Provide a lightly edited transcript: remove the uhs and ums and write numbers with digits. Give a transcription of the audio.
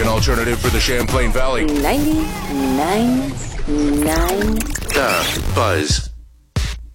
American alternative for the Champlain Valley. 99.9. The Buzz.